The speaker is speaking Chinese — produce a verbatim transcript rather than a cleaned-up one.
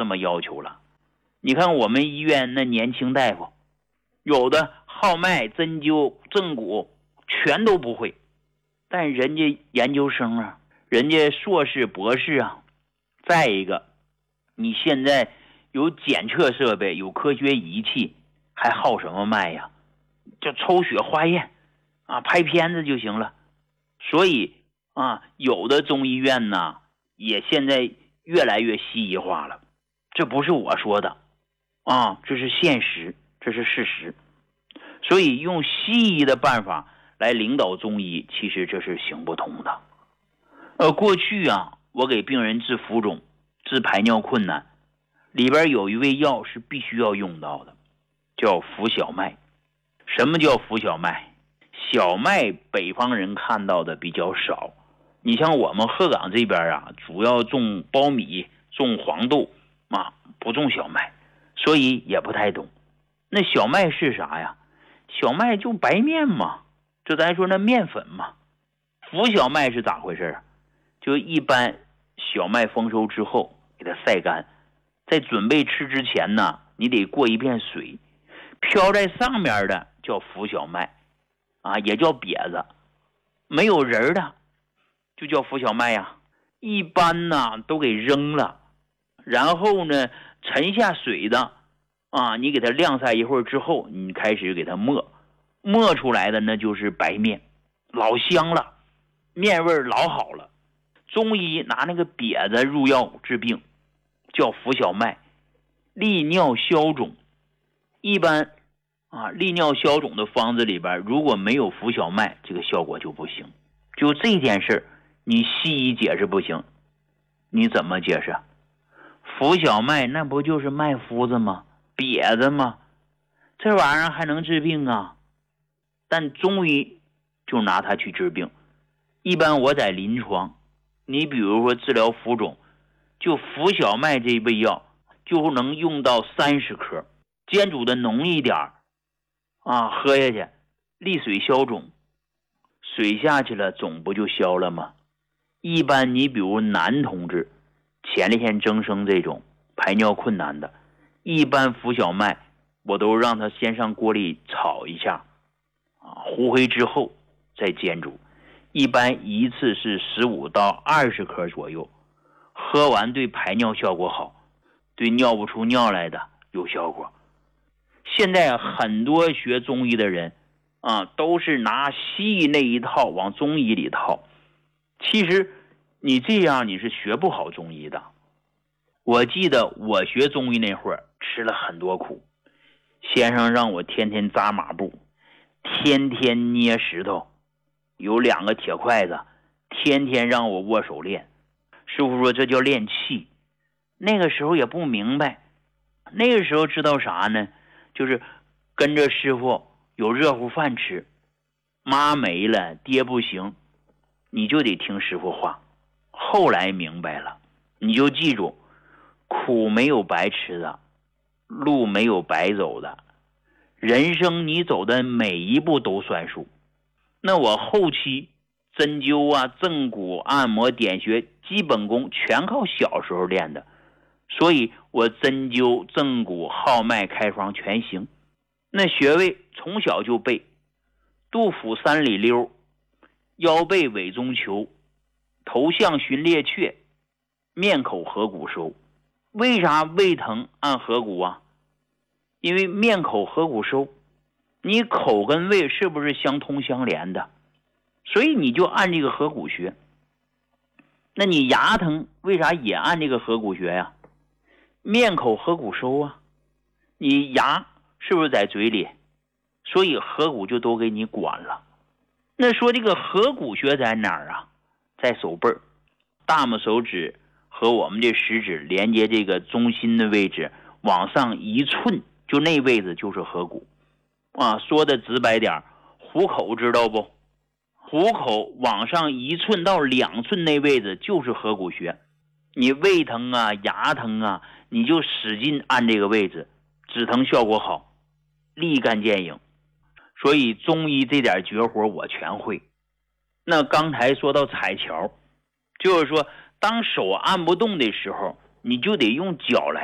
这么要求了。你看我们医院那年轻大夫，有的号脉、针灸、正骨全都不会，但人家研究生啊，人家硕士博士啊。再一个，你现在有检测设备，有科学仪器，还号什么脉呀？就抽血化验啊，拍片子就行了。所以啊，有的中医院呢也现在越来越西医化了，这不是我说的啊，这是现实，这是事实。所以用西医的办法来领导中医，其实这是行不通的。呃，过去啊，我给病人治浮肿、治排尿困难，里边有一味药是必须要用到的，叫浮小麦。什么叫浮小麦？小麦北方人看到的比较少，你像我们鹤岗这边啊，主要种苞米、种黄豆啊，不种小麦，所以也不太懂。那小麦是啥呀？小麦就白面嘛，就咱说那面粉嘛。浮小麦是咋回事啊？就一般小麦丰收之后给它晒干，在准备吃之前呢，你得过一遍水，飘在上面的叫浮小麦啊，也叫瘪子，没有仁的就叫浮小麦呀。一般呢都给扔了，然后呢沉下水的啊，你给它晾晒一会儿之后，你开始给它磨，磨出来的那就是白面，老香了，面味老好了。中医拿那个瘪子入药治病，叫浮小麦，利尿消肿。一般啊，利尿消肿的方子里边如果没有浮小麦，这个效果就不行。就这件事你西医解释不行，你怎么解释？浮小麦那不就是麦麸子吗？瘪子吗？这玩意儿还能治病啊？但中医就拿它去治病。一般我在临床，你比如说治疗浮肿，就浮小麦这一味药就能用到三十克，煎煮的浓一点啊，喝下去利水消肿，水下去了肿不就消了吗？一般你比如男同志前列腺增生这种排尿困难的，一般浮小麦我都让他先上锅里炒一下啊，糊黑之后再煎煮，一般一次是十五到二十克左右，喝完对排尿效果好，对尿不出尿来的有效果。现在很多学中医的人啊，都是拿西医那一套往中医里套，其实你这样你是学不好中医的。我记得我学中医那会儿吃了很多苦，先生让我天天扎马步，天天捏石头，有两个铁筷子，天天让我握手练。师傅说这叫练气。那个时候也不明白，那个时候知道啥呢？就是跟着师傅有热乎饭吃，妈没了爹不行，你就得听师傅话。后来明白了，你就记住，苦没有白吃的，路没有白走的，人生你走的每一步都算数。那我后期针灸啊、正骨、按摩、点穴、基本功全靠小时候练的，所以我针灸、正骨、号脉、开方全行。那穴位从小就背，肚腹三里溜，腰背尾中求，头项循列阙，面口合谷收。为啥胃疼按合谷啊？因为面口合谷收，你口跟胃是不是相通相连的？所以你就按这个合谷穴。那你牙疼为啥也按这个合谷穴呀？面口合谷收啊，你牙是不是在嘴里？所以合谷就都给你管了。那说这个合谷穴在哪儿啊？在手背儿，大拇手指和我们这食指连接这个中心的位置，往上一寸，就那位置就是合谷啊。说的直白点，虎口知道不？虎口往上一寸到两寸那位置就是合谷穴。你胃疼啊、牙疼啊，你就使劲按这个位置，止疼效果好，立竿见影。所以中医这点绝活我全会。那刚才说到踩桥，就是说当手按不动的时候，你就得用脚来